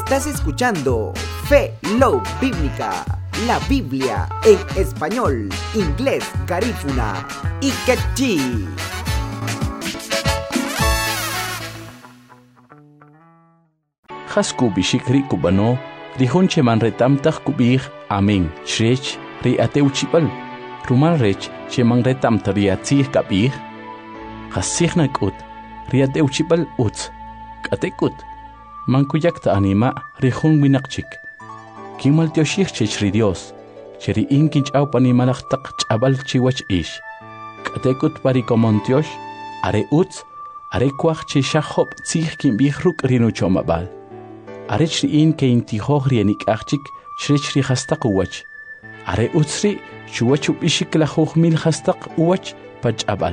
Estás escuchando Fe Love Bíblica, la Biblia en español, inglés, garífuna y quechí. Hasku bishikri kubano, rihunche manretamtach kubih, amen, shrech, ri ateuchipal, rumal rech, che manretamta riatzih kabih, hasihnakut, ri ateuchipal utz, katekut. Mankuyakta anima rihun winakchik. Kimal tioshich chechri Dios. Cheri inkinch au panimalachtak chabal chiwach ish. Katekut parikomontiosh. Are utz. Are kwach cheshachop tzich kimbihruk rinuchomabal. Are chri in ke intihoch rienik achchik chri hastak uwach. Are utzri chuwachup ishik lachuch mil hastak uwach pachabal.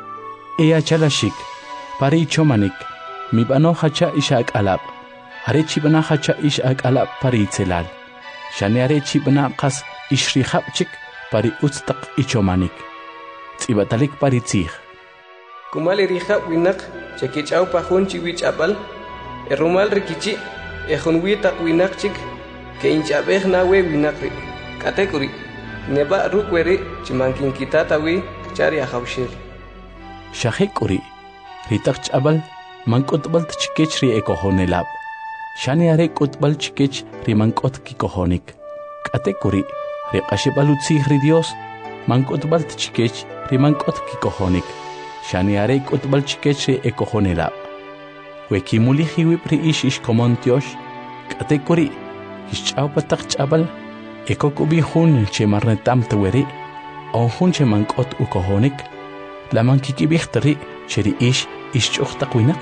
Ea chalashik. Pari chomanik. Mibano hacha ishak alab. Are chibana hacha ish alab pari tzelal. Shane are chibana qas ishri hapchik pari utstak ichomanik. Tzibatalik pari tzih. Kumali riha winak chekichau pahun chiwich abal. Erumal rikichi ehunwita winakchik ke inchabeh nawe winakri. Katekuri neba rukweri chimankin kitatawi chari ahawshil. Shahekuri ritak chabal mankotbal tchikech ri ekohonelab. Shani are kotbal chikech rimankot kikohonik. Katekuri riqashibalutzi ri Dios mankotbal chikech rimankot kikohonik. Shani are kotbal chikech ri ekohonelab. Wekimuli hiwip ri ish komontiosh. Katekuri kichau patak chabal ekokubi hun che marnetam teweri on hun che mankot ukohonik. La mankikibixtri cheri ish chuxtaquinak.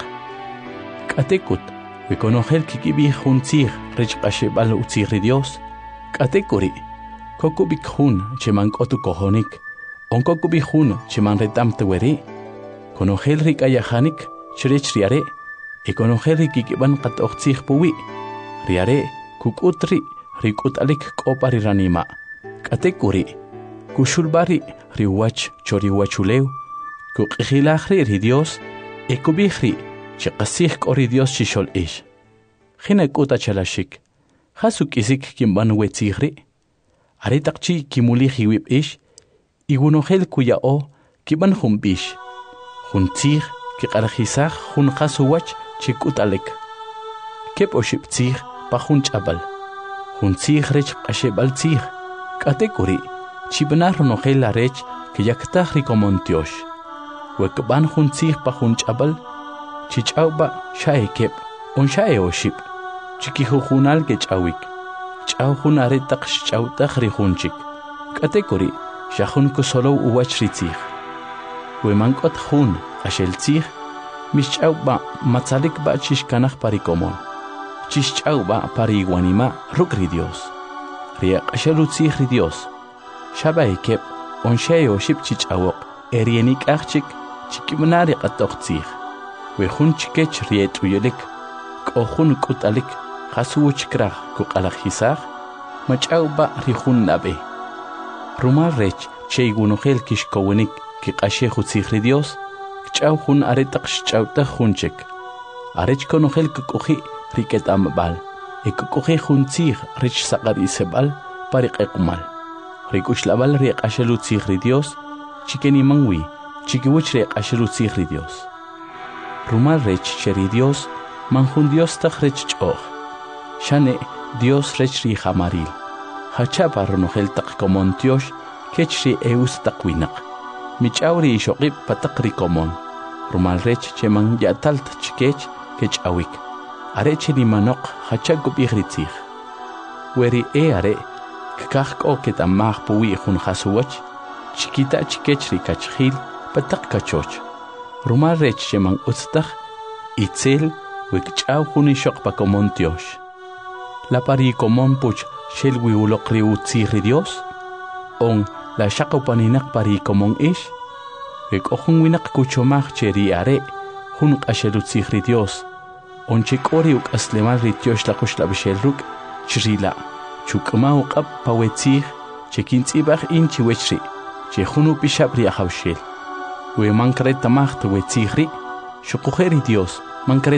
Katekut Wikonogel kikibi hun tzir rech qashebal utzir Dios. Katekuri kokubik hun chemankotu kohonik. Onkokubik hun chemanretam teweri. Konogel rik ayahanik cherech riare. Ekonogel rikikiban qatoqtzih puwi. Riare kukutri rikutalik kopari ranima. Katekuri kushulbari riwach choriwachuleu. Kuqihilahri ri Dios ekubihri chiqasih kori Dios chishol ish. Hina kuta chalashik. Hasuk isik kimban wetzihri. Aritaqchi kimulihi wib ish. Igunohel kuyao kiban humbish. Huntzih kiqarhisah hun khasuwach chikutalek. Kep oshiptzih pa hun chabal. Huntzih rech qashebal tzih. Katekuri chibnar nohel arech kiyaktah rikomontiosh. Wekban huntzih pa hun chabal. Chichauba shae kep, on shae oship. Chikihujunal ke chawik. Chaw hun aretaq chawtaq rihunchik. Katekuri, shahun kusolo uwach ritzih. Wemankot hun, asheltzih. Mischauba matzalik ba chishkanach parikomon. Chischauba pariguanima rukri Dios. Riak ashelutzih ri Dios. Shabae kep, on shae oship chichawok. Erienik achchik, chikibnari qatoqtzih. Wehun chikech riet uyelik, kohun kutalik, hasuuch krah kukalakhisah, machauba rihun nabe. Rumar rech, cheigunohel kishkowenik, kikashehutzih Dios, kchauhun aretaq chauta hunchek. Arech konohel kukuhi riket ambal, ekukuhi huntzih rich saqarisebal, pariqekumal. Rikushlabal riqashelutzih Dios, chikeni mangwi, chikiwich riqashelutzih Dios. Rumal rech cheri Dios, manjun Dios tak rech choch. Shane Dios rech ri hamaril. Hachapar nohel tak komontiosh, kech ri eus tak winak. Michauri shokip patak ri komon. Rumal rech cheman yatalt chikech kech awik. Arech ri manok hachagup ihritzich. Weri are, kakak oket amah puwi hun hasuwach, chikita chikech ri kachhil patak kachoch. Rumar rech cheman utztach, itzel, wikchau hunishok pa komontiosh. La pari komon puch shel wiulokri utziri Dios, on la shakopaninak pari komon ish, wik ohun winak kuchomach cheri are, hun qashel utziri Dios, on chikori uk aslemal ritiosh la kush la bishelruk, chrila, chukma uqab pawetzih, chekintzibach in chiwechri, chehunu pishabri ahawshel. We mankret tamach te wetzihri, shukujeri Dios, mankret